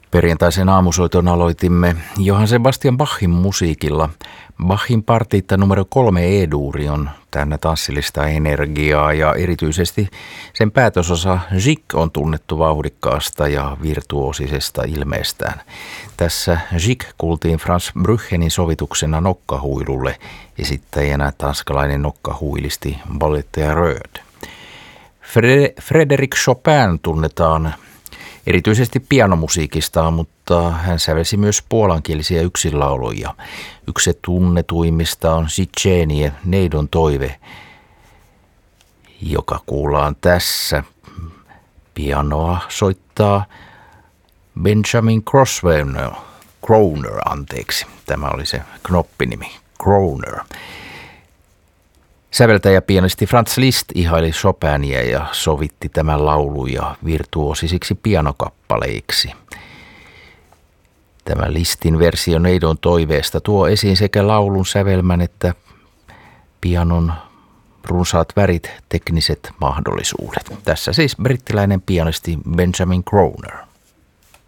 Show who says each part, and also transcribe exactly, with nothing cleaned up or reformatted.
Speaker 1: Perjantaisen aamusoiton aloitimme Johann Sebastian Bachin musiikilla. Bachin partiitta numero kolme E-duuri on täynnä tanssillista energiaa ja erityisesti sen päätösosa Jig on tunnettu vauhdikkaasta ja virtuosisesta ilmeestään. Tässä Jig kuultiin Franz Brüchenin sovituksena nokkahuilulle, esittäjänä tanskalainen nokkahuilisti balletteja Röd. Frédéric Chopin tunnetaan erityisesti pianomusiikistaan, mutta hän sävelsi myös puolankielisiä yksinlauluja. Yksi tunnetuimmista on Życzenie, neidon toive, joka kuullaan tässä. Pianoa soittaa Benjamin Croswell, Kroner, anteeksi. Tämä oli se knoppinimi, Kroner. Säveltäjä pianisti Franz Liszt ihaili Chopinia ja sovitti tämän lauluja virtuosisiksi pianokappaleiksi. Tämä Lisztin versio neidon toiveesta tuo esiin sekä laulun sävelmän että pianon runsaat värit, tekniset mahdollisuudet. Tässä siis brittiläinen pianisti Benjamin Kroner.